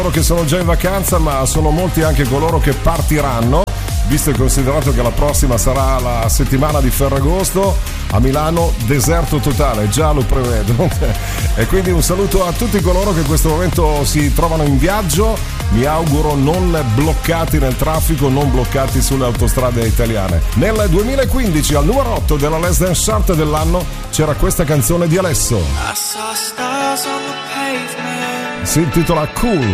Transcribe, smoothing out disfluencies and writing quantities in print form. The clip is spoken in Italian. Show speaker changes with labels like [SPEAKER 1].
[SPEAKER 1] che sono già in vacanza, ma sono molti anche coloro che partiranno, visto e considerato che la prossima sarà la settimana di Ferragosto. A Milano deserto totale, già lo prevedo. E quindi un saluto a tutti coloro che in questo momento si trovano in viaggio, mi auguro non bloccati nel traffico, non bloccati sulle autostrade italiane. Nel 2015 al numero 8 della Less Dance Chart dell'anno c'era questa canzone di Alesso, si intitola Cool.